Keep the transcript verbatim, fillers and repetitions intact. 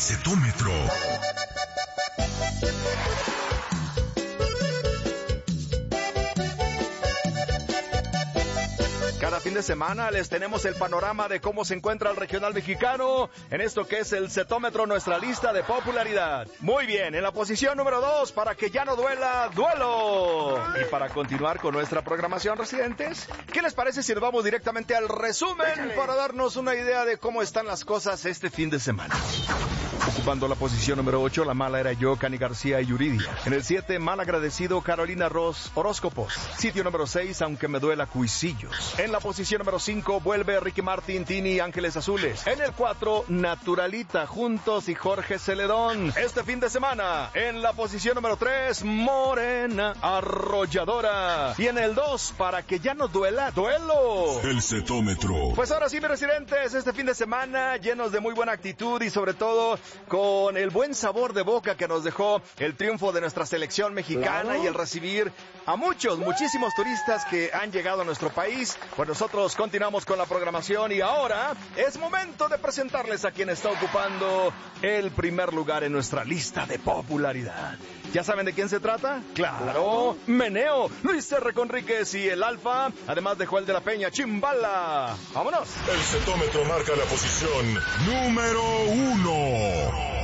Cetómetro. Cada fin de semana les tenemos el panorama de cómo se encuentra el regional mexicano en esto que es el Cetómetro, nuestra lista de popularidad. Muy bien, en la posición número dos, para que ya no duela, duelo. Y para continuar con nuestra programación, residentes, ¿qué les parece si nos vamos directamente al resumen para darnos una idea de cómo están las cosas este fin de semana? Ocupando la posición número ocho, la mala era yo, Cani García y Yuridia. En el siete, mal agradecido, Carolina Ross, Horóscopos. Sitio número seis, aunque me duela, Cuisillos. En la posición número cinco, vuelve Ricky Martin, Tini, Ángeles Azules. En el cuatro, Naturalita, Juntos y Jorge Celedón. Este fin de semana, en la posición número tres, Morena, Arrolladora. Y en el dos, para que ya no duela, duelo. El Cetómetro. Pues ahora sí, mis residentes, este fin de semana llenos de muy buena actitud y sobre todo con el buen sabor de boca que nos dejó el triunfo de nuestra selección mexicana. Claro. Y el recibir a muchos, muchísimos turistas que han llegado a nuestro país. Pues nosotros continuamos con la programación y ahora es momento de presentarles a quien está ocupando el primer lugar en nuestra lista de popularidad. ¿Ya saben de quién se trata? ¡Claro! Meneo, Luis R. Conríquez y el Alfa, además de Joel de la Peña, Chimbala. ¡Vámonos! El Cetómetro marca la posición número uno.